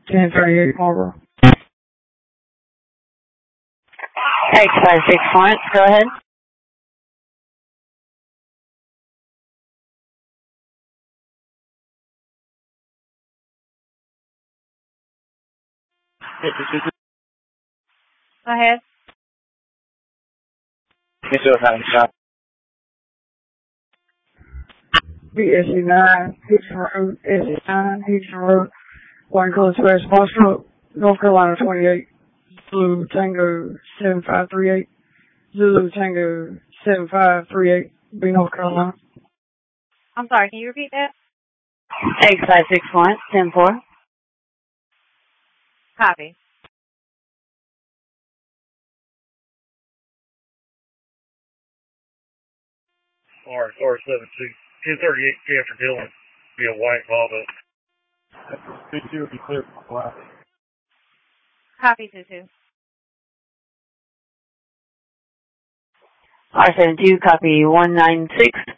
1038 Marlboro. X56 Florence, go ahead. Go ahead. SE9, Houston Road, SE9, Houston Road, Wayne Express, Foxtrot, North Carolina 28, Zulu Tango 7538, Zulu Tango 7538, B North Carolina. I'm sorry, can you repeat that? X56 Florence, 10-4. Copy. R72, 1038 after Dillon, be a white Volvo. 22 will be clear for black. Copy, 2-2. R72, copy 196.